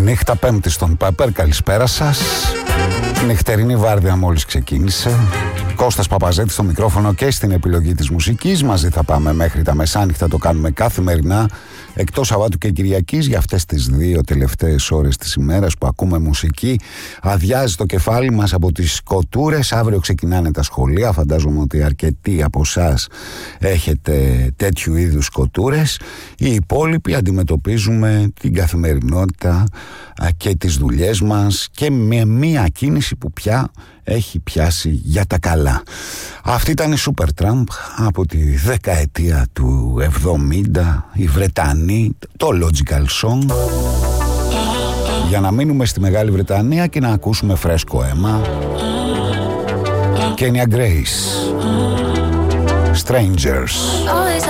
Νύχτα Πέμπτη στον Πέπερ, καλησπέρα σας. Νυχτερινή βάρδια μόλις ξεκίνησε. Κώστας Παπαζέτης στο μικρόφωνο και στην επιλογή της μουσικής. Μαζί θα πάμε μέχρι τα μεσάνυχτα, το κάνουμε καθημερινά, εκτός Σαββάτου και Κυριακής. Για αυτές τις δύο τελευταίες ώρες της ημέρας που ακούμε μουσική, αδειάζει το κεφάλι μας από τις κοτούρες. Αύριο ξεκινάνε τα σχολεία. Φαντάζομαι ότι αρκετοί από εσάς έχετε τέτοιου είδους κοτούρες. Οι υπόλοιποι αντιμετωπίζουμε την καθημερινότητα και τις δουλειές μας και με μία κίνηση που πια έχει πιάσει για τα καλά. Αυτή ήταν η Supertramp από τη δεκαετία του 70, οι Βρετανοί, το Logical Song. Για να μείνουμε στη Μεγάλη Βρετανία και να ακούσουμε φρέσκο αίμα. Kenya Grace, Strangers.